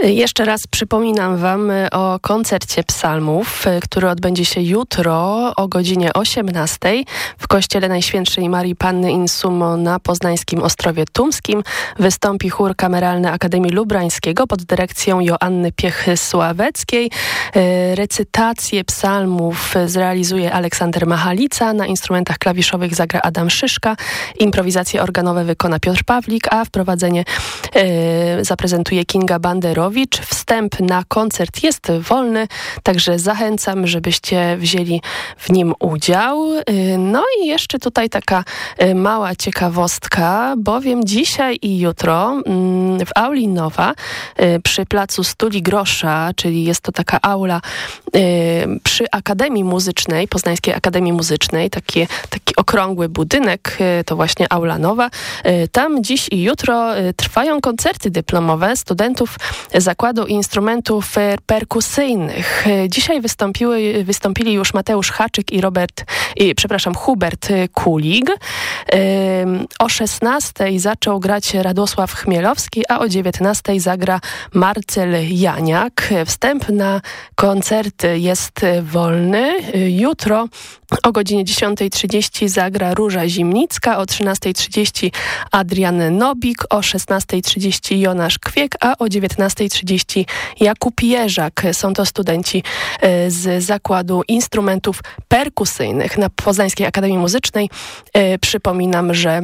Jeszcze raz przypominam Wam o koncercie psalmów, który odbędzie się jutro o godzinie 18 w Kościele Najświętszej Marii Panny in Summo na poznańskim Ostrowie Tumskim. Wystąpi chór kameralny Akademii Lubrańskiego pod dyrekcją Joanny Piechy-Sławeckiej. Recytację psalmów zrealizuje Aleksander Machalica, na instrumentach klawiszowych zagra Adam Szyszka, improwizacje organowe wykona Piotr Pawlik, a wprowadzenie zaprezentuje Kinga Banderowicz. Wstęp na koncert jest wolny, także zachęcam, żebyście wzięli w nim udział. No i jeszcze tutaj taka mała ciekawostka, bowiem dzisiaj i jutro w auli Nowa przy placu Stuli Grosza, czyli jest to taka aula przy Akademii Muzycznej, Poznańskiej Akademii Muzycznej, taki okrągły budynek, to właśnie aula Nowa. Tam dziś i jutro trwają koncerty dyplomowe studentów Zakładu Instrumentów Perkusyjnych. Dzisiaj wystąpili już Mateusz Haczyk i Hubert Kulig. O 16:00 zaczął grać Radosław Chmielowski, a o 19:00 zagra Marcel Janiak. Wstęp na koncert jest wolny. Jutro o godzinie 10:30 zagra Róża Zimnicka, o 13:30 Adrian Nobik, o 16:30 Jonasz Kwiek, a o 19:30 Jakub Jerzak. Są to studenci z Zakładu Instrumentów Perkusyjnych na Poznańskiej Akademii Muzycznej. Przypominam, że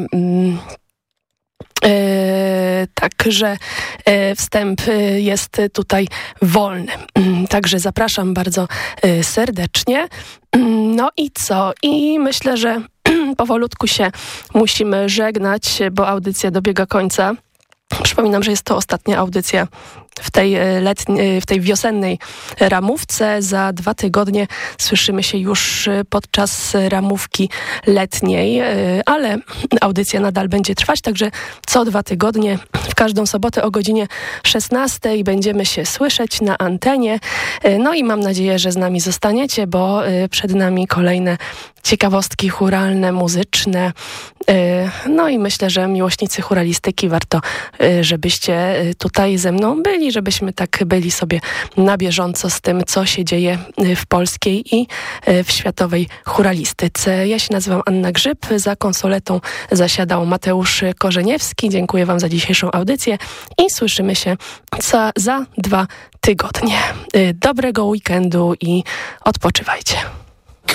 także wstęp jest tutaj wolny. Także zapraszam bardzo serdecznie. No i co? I myślę, że powolutku się musimy żegnać, bo audycja dobiega końca. Przypominam, że jest to ostatnia audycja w tej wiosennej ramówce. Za 2 tygodnie słyszymy się już podczas ramówki letniej, ale audycja nadal będzie trwać, także co 2 tygodnie, w każdą sobotę o godzinie 16:00 będziemy się słyszeć na antenie. No i mam nadzieję, że z nami zostaniecie, bo przed nami kolejne ciekawostki chóralne, muzyczne. No i myślę, że miłośnicy chóralistyki warto, żebyście tutaj ze mną byli, żebyśmy tak byli sobie na bieżąco z tym, co się dzieje w polskiej i w światowej chóralistyce. Ja się nazywam Anna Grzyb, za konsoletą zasiadał Mateusz Korzeniewski. Dziękuję Wam za dzisiejszą audycję i słyszymy się za 2 tygodnie. Dobrego weekendu i odpoczywajcie.